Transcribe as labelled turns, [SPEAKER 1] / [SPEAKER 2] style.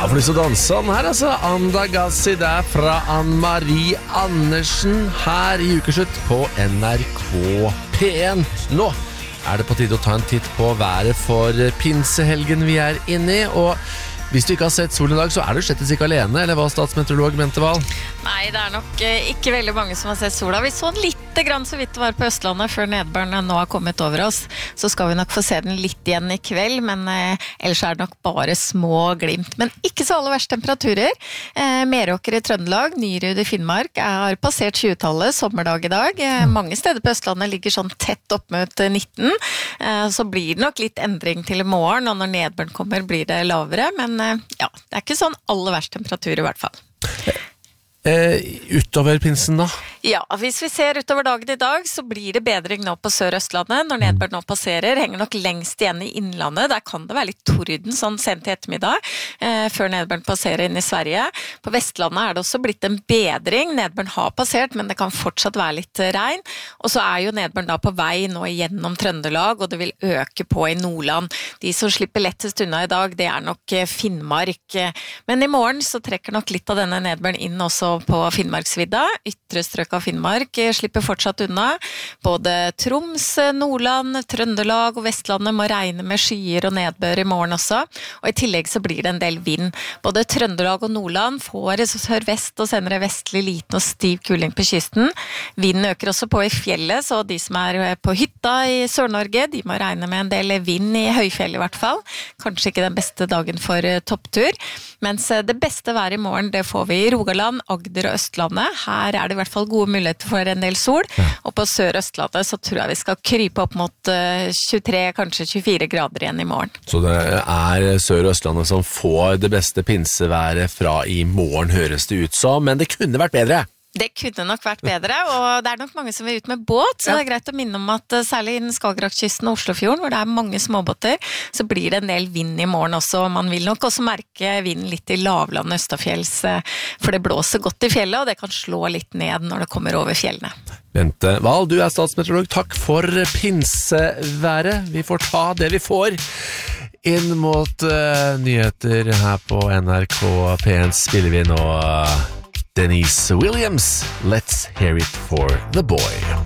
[SPEAKER 1] Ja, for lyst til å danse den her, altså. Andagassi der fra Ann-Marie Andersen her i Ukeslutt på NRK P1. Nå er det på tide å ta en titt på været for pinsehelgen vi er inne i, og hvis du ikke har sett solen i dag, så er du slett ikke alene, eller hva statsmeteorolog Bente Wahl?
[SPEAKER 2] Nei, det er nok ikke veldig mange som har sett sola. Vi så den litt grann så vidt det var på Østlandet før nedbøren nå har kommet over oss. Så skal vi nok få se den litt igjen i kveld, men ellers er det nok bare små glimt. Men ikke så aller verste temperaturer. Meråker i Trøndelag, Nyrud i Finnmark har passert 20-tallet, sommerdag i dag. Mange steder på Østlandet ligger sånn tett opp mot 19. Så blir det nok litt endring til i morgen, og når nedbøren kommer blir det lavere, men ja, det er ikke sånn aller verste temperatur i hvert fall.
[SPEAKER 1] Utover pinsen da?
[SPEAKER 2] Ja, hvis vi ser utover dagen i dag, så blir det bedring nå på Sør-Østlandet. Når nedbøren nå passerer, henger nok lengst igjen i innlandet. Der kan det være litt torden sånn sent i ettermiddag, før nedbøren passerer inn i Sverige. På Vestlandet er det også blitt en bedring. Nedbøren har passert, men det kan fortsatt være litt regn. Og så er jo nedbøren da på vei nå gjennom Trøndelag, og det vil øke på i Nordland. De som slipper lettest unna i dag, det er nok Finnmark. Men i morgen så trekker nok litt av denne nedbøren inn også på Finnmarksvidda. Ytre strøk av Finnmark slipper fortsatt unna. Både Troms, Nordland, Trøndelag og Vestlandet må regne med skyer og nedbør i morgen også. Og i tillegg så blir det en del vind. Både Trøndelag og Nordland får sørvest og senere vestlig liten og stiv kuling på kysten. Vinden øker også på i fjellet, så de som er på hytta i Sør-Norge, de må regne med en del vind i høyfjellet i hvert fall. Kanskje ikke den beste dagen for topptur. Mens det beste været i morgen, det får vi i Rogaland, Agder og Østlandet. Her er det i hvert fall gode muligheter for en del sol, og på Sør-Østlandet så tror jeg vi skal krype opp mot 23, kanskje 24 grader igjen i morgen.
[SPEAKER 1] Så det er Sør-Østlandet som får det beste pinseværet fra i morgen, høres det ut som, men det kunne vært bedre.
[SPEAKER 2] Det kunne nok vært bedre, og det er nok mange som vil ut med båt, så det er greit å minne om at særlig innen Skagerrakkysten og Oslofjorden, hvor det er mange småbåter, så blir det en del vind i morgen også. Man vil nok også merke vinden litt i lavland østafjells, for det blåser godt i fjellet, og det kan slå litt ned når det kommer over fjellene.
[SPEAKER 1] Bente Wahl, du er statsmeteorolog. Takk for pinseværet. Vi får ta det vi får. Inn mot nyheter her på NRK P1 spiller vi nå Denise Williams, Let's Hear It for the Boy.